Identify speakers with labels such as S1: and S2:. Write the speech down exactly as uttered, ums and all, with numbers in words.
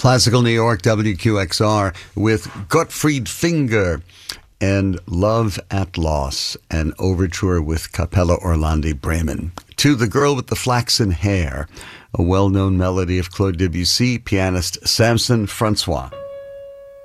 S1: Classical New York, W Q X R, with Gottfried Finger and Love at Loss, an overture with Capella Orlandi Bremen. To The Girl with the Flaxen Hair, a well-known melody of Claude Debussy, pianist Samson Francois.